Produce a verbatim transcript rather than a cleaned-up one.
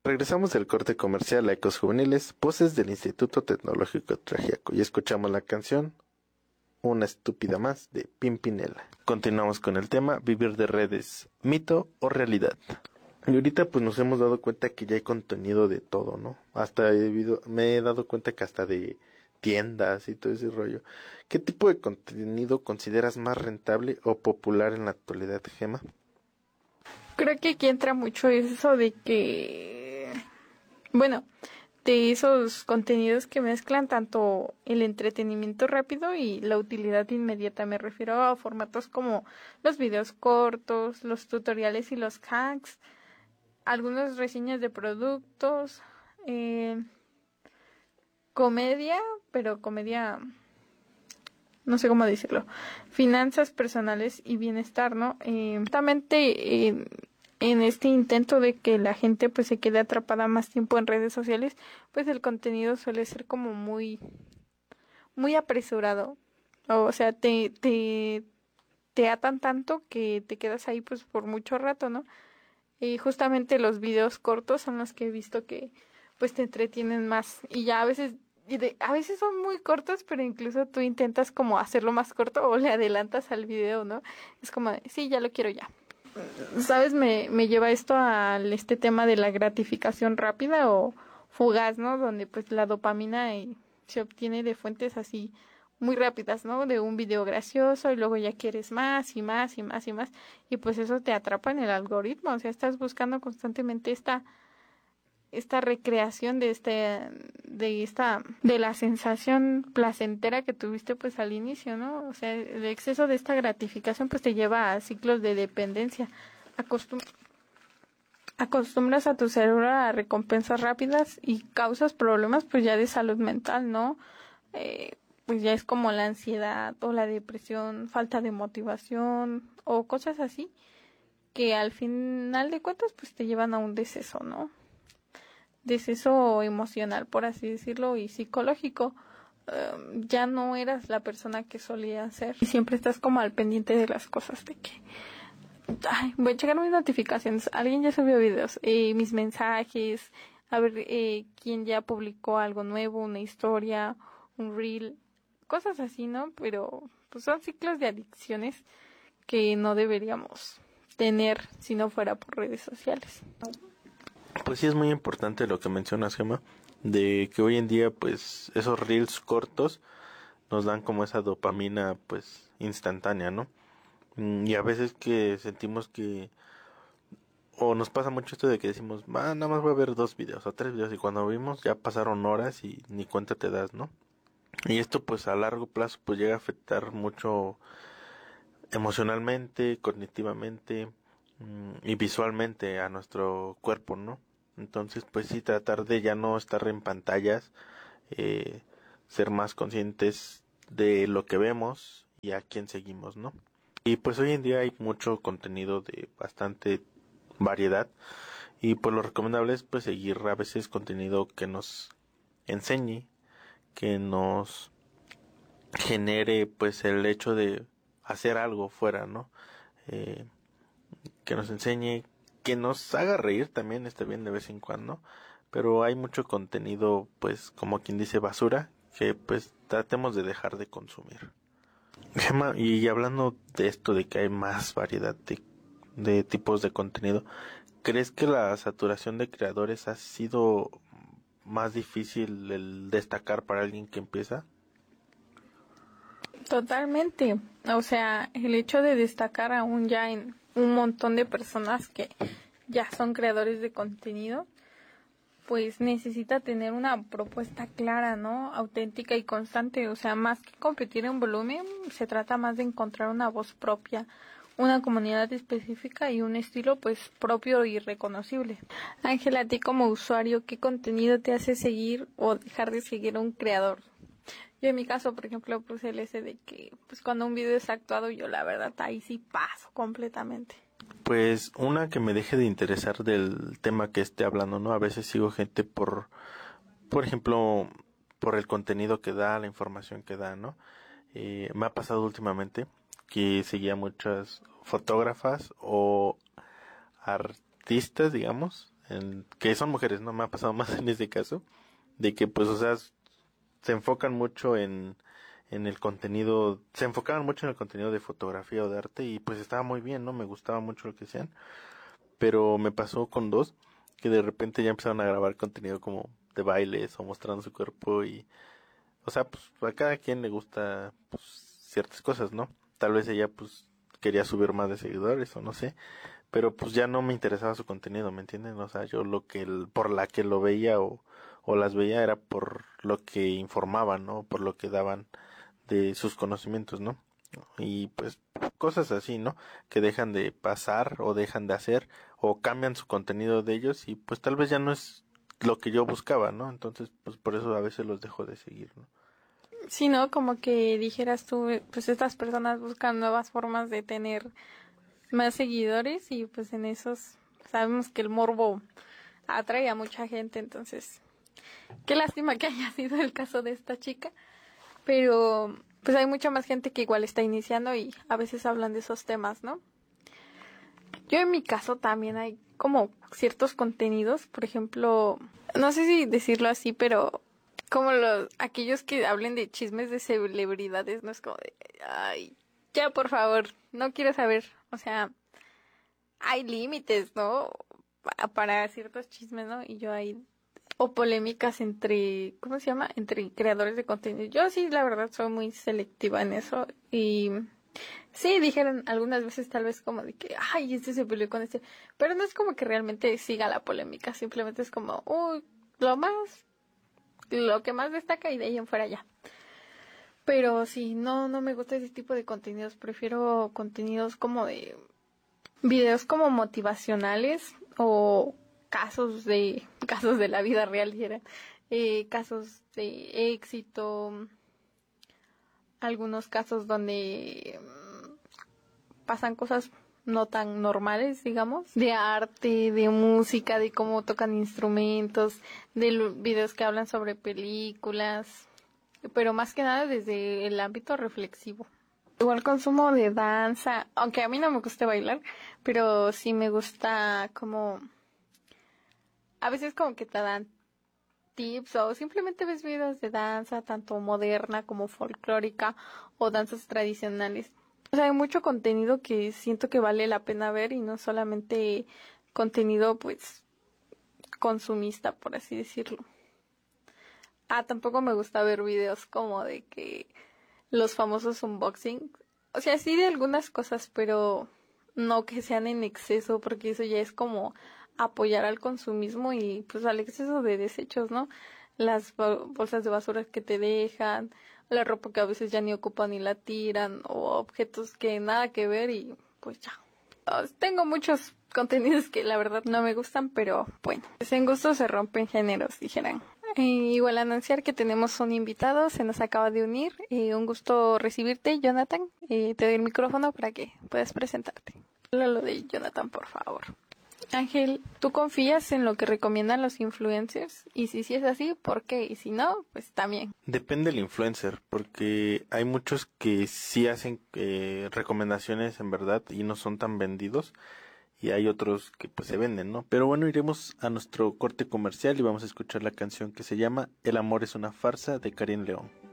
Regresamos del corte comercial a Ecos Juveniles, voces del Instituto Tecnológico Trajiaco, y escuchamos la canción Una estúpida más de Pimpinela. Continuamos con el tema vivir de redes, mito o realidad. Y ahorita pues nos hemos dado cuenta que ya hay contenido de todo, ¿no? Hasta he vivido, me he dado cuenta que hasta de tiendas y todo ese rollo. ¿Qué tipo de contenido consideras más rentable o popular en la actualidad, Gema? Creo que aquí entra mucho eso de que, bueno, de esos contenidos que mezclan tanto el entretenimiento rápido y la utilidad inmediata. Me refiero a formatos como los videos cortos, los tutoriales y los hacks, algunas reseñas de productos, eh, comedia, pero comedia, no sé cómo decirlo, finanzas personales y bienestar, ¿no? Eh, justamente eh, en este intento de que la gente pues se quede atrapada más tiempo en redes sociales, pues el contenido suele ser como muy, muy apresurado. O sea, te, te, te atan tanto que te quedas ahí pues por mucho rato, ¿no? Y justamente los videos cortos son los que he visto que pues te entretienen más. Y ya a veces, y de, a veces son muy cortos, pero incluso tú intentas como hacerlo más corto o le adelantas al video, ¿no? Es como, de, sí, ya lo quiero ya. ¿Sabes? Me, me lleva esto al este tema de la gratificación rápida o fugaz, ¿no? Donde pues la dopamina eh, se obtiene de fuentes así muy rápidas, ¿no? De un video gracioso y luego ya quieres más y más y más y más y pues eso te atrapa en el algoritmo, o sea, estás buscando constantemente esta esta recreación de este de esta de la sensación placentera que tuviste pues al inicio, ¿no? O sea, el exceso de esta gratificación pues te lleva a ciclos de dependencia. Acostum acostumbras a tu cerebro a recompensas rápidas y causas problemas pues ya de salud mental, ¿no? Eh, pues ya es como la ansiedad o la depresión, falta de motivación o cosas así que al final de cuentas pues te llevan a un deceso, ¿no? Deceso emocional, por así decirlo, y psicológico. Um, ya no eras la persona que solía ser y siempre estás como al pendiente de las cosas de que ay, voy a checar mis notificaciones, alguien ya subió videos, eh, mis mensajes, a ver eh, quién ya publicó algo nuevo, una historia, un reel, cosas así, ¿no? Pero pues son ciclos de adicciones que no deberíamos tener si no fuera por redes sociales. Pues sí, es muy importante lo que mencionas, Gema, de que hoy en día pues esos reels cortos nos dan como esa dopamina pues instantánea, ¿no? Y a veces que sentimos que, o nos pasa mucho esto de que decimos, ah, nada más voy a ver dos videos o tres videos, y cuando vimos ya pasaron horas y ni cuenta te das, ¿no? Y esto pues a largo plazo pues llega a afectar mucho emocionalmente, cognitivamente y visualmente a nuestro cuerpo, ¿no? Entonces pues sí, tratar de ya no estar en pantallas, eh, ser más conscientes de lo que vemos y a quién seguimos, ¿no? Y pues hoy en día hay mucho contenido de bastante variedad y pues lo recomendable es pues seguir a veces contenido que nos enseñe, que nos genere pues el hecho de hacer algo fuera, ¿no? Eh, que nos enseñe, que nos haga reír también está bien de vez en cuando, pero hay mucho contenido pues como quien dice basura que pues tratemos de dejar de consumir. Gemma, y hablando de esto de que hay más variedad de, de tipos de contenido, ¿crees que la saturación de creadores ha sido más difícil el destacar para alguien que empieza? Totalmente. O sea, el hecho de destacar aún ya en un montón de personas que ya son creadores de contenido, pues necesita tener una propuesta clara, ¿no? Auténtica y constante. O sea, más que competir en volumen, se trata más de encontrar una voz propia, una comunidad específica y un estilo pues propio y reconocible. Ángela, a ti como usuario, ¿qué contenido te hace seguir o dejar de seguir a un creador? Yo en mi caso, por ejemplo, puse el ese de que pues cuando un video es actuado, yo la verdad ahí sí paso completamente. Pues una que me deje de interesar del tema que esté hablando, ¿no? A veces sigo gente por, por ejemplo, por el contenido que da, la información que da, ¿no? Eh, me ha pasado últimamente que seguía muchas fotógrafas o artistas, digamos, en, que son mujeres, ¿no? Me ha pasado más en este caso, de que pues, o sea, se enfocan mucho en, en el contenido, se enfocaban mucho en el contenido de fotografía o de arte y pues estaba muy bien, ¿no? Me gustaba mucho lo que hacían, pero me pasó con dos que de repente ya empezaron a grabar contenido como de bailes o mostrando su cuerpo y, o sea, pues a cada quien le gusta pues ciertas cosas, ¿no? Tal vez ella pues quería subir más de seguidores o no sé, pero pues ya no me interesaba su contenido, ¿me entienden? O sea, yo lo que, el- por la que lo veía o, o las veía era por lo que informaban, ¿no? Por lo que daban de sus conocimientos, ¿no? Y pues cosas así, ¿no? Que dejan de pasar o dejan de hacer o cambian su contenido de ellos y pues tal vez ya no es lo que yo buscaba, ¿no? Entonces, pues por eso a veces los dejo de seguir, ¿no? Sí, ¿no? Como que dijeras tú, pues estas personas buscan nuevas formas de tener más seguidores y pues en esos sabemos que el morbo atrae a mucha gente, entonces qué lástima que haya sido el caso de esta chica, pero pues hay mucha más gente que igual está iniciando y a veces hablan de esos temas, ¿no? Yo en mi caso también hay como ciertos contenidos, por ejemplo, no sé si decirlo así, pero como los aquellos que hablen de chismes de celebridades, no es como de, ay, ya por favor, no quiero saber, o sea, hay límites, ¿no? Pa- Para ciertos chismes, ¿no? Y yo ahí o polémicas entre, ¿cómo se llama? Entre creadores de contenido. Yo sí, la verdad, soy muy selectiva en eso y sí, dijeron algunas veces tal vez como de que, ay, este se peleó con este, pero no es como que realmente siga la polémica, simplemente es como, uy, lo más, lo que más destaca y de ahí en fuera ya. Pero sí, no, no me gusta ese tipo de contenidos, prefiero contenidos como de videos como motivacionales o casos de casos de la vida real, dijera, eh, casos de éxito, algunos casos donde mm, pasan cosas no tan normales, digamos, de arte, de música, de cómo tocan instrumentos, de lo- videos que hablan sobre películas, pero más que nada desde el ámbito reflexivo. Igual consumo de danza, aunque a mí no me gusta bailar, pero sí me gusta como, a veces como que te dan tips o simplemente ves videos de danza, tanto moderna como folclórica o danzas tradicionales. O sea, hay mucho contenido que siento que vale la pena ver y no solamente contenido pues consumista, por así decirlo. Ah, tampoco me gusta ver videos como de que los famosos unboxing. O sea, sí de algunas cosas, pero no que sean en exceso, porque eso ya es como apoyar al consumismo y pues al exceso de desechos, ¿no? Las bo- bolsas de basura que te dejan, la ropa que a veces ya ni ocupan y la tiran, o objetos que nada que ver y pues ya. Ah, tengo muchos contenidos que la verdad no me gustan, pero bueno, pues en gusto se rompen géneros, dijeran. Eh, igual anunciar que tenemos un invitado, se nos acaba de unir. Eh, un gusto recibirte, Jonathan. Eh, te doy el micrófono para que puedas presentarte. Habla lo de Jonathan, por favor. Ángel, ¿tú confías en lo que recomiendan los influencers? Y si sí es así, ¿por qué? Y si no, pues también. Depende del influencer, porque hay muchos que sí hacen eh, recomendaciones en verdad y no son tan vendidos, y hay otros que pues se venden, ¿no? Pero bueno, iremos a nuestro corte comercial y vamos a escuchar la canción que se llama El amor es una farsa de Karin León.